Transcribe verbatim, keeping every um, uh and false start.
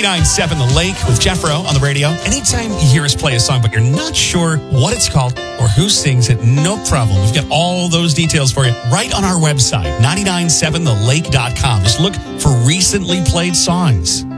ninety-nine point seven The Lake with Jeffro on the radio. Anytime you hear us play a song, but you're not sure what it's called or who sings it, no problem. We've got all those details for you right on our website, nine nine seven the lake dot com. Just look for recently played songs.